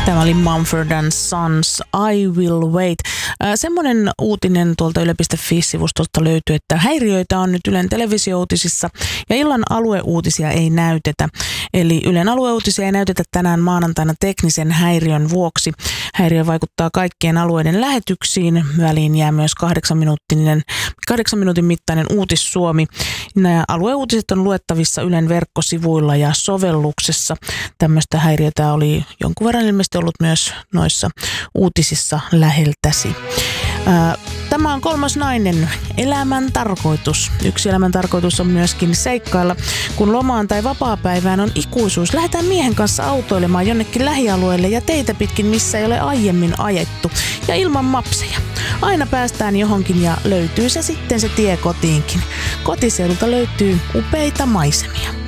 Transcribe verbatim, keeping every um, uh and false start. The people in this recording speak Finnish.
Tämä oli Mumford and Sons, I Will Wait. Äh, semmoinen uutinen tuolta yle piste fi-sivustolta löytyy, että häiriöitä on nyt Ylen televisiouutisissa ja illan alueuutisia ei näytetä. Eli Ylen alueuutisia ei näytetä tänään maanantaina teknisen häiriön vuoksi. Häiriö vaikuttaa kaikkien alueiden lähetyksiin. Väliin jää myös kahdeksan, minuuttinen, kahdeksan minuutin mittainen Uutissuomi. Nämä alueuutiset on luettavissa Ylen verkkosivuilla ja sovelluksessa. Tämmöistä häiriötä oli jonkun verran ilmeisesti ollut myös noissa uutisissa läheltäsi. Tämä on Kolmas nainen, elämän tarkoitus. Yksi elämän tarkoitus on myöskin seikkailla. Kun lomaan tai vapaapäivään on ikuisuus, lähdetään miehen kanssa autoilemaan jonnekin lähialueelle ja teitä pitkin, missä ei ole aiemmin ajettu. Ja ilman mapseja. Aina päästään johonkin ja löytyy se sitten se tie kotiinkin. Kotiseudulta löytyy upeita maisemia.